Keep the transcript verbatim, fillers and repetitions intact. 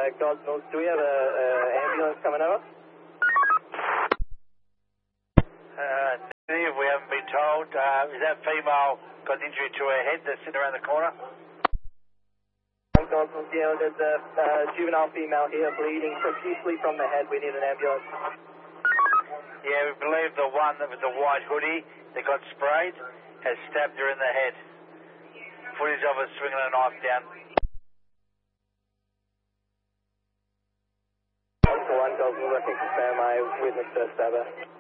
uh, Gosnells, do we have a, a ambulance coming over? Uh, negative, we haven't been told. Uh, is that female got an injury to her head that's sitting around the corner? Gosnells, yeah, there's a uh, juvenile female here bleeding profusely from the head. We need an ambulance. Yeah, we believe the one that with the white hoodie that got sprayed has stabbed her in the head. Footage of her swinging a knife down. one Gosnells, I can confirm I witnessed her stabber.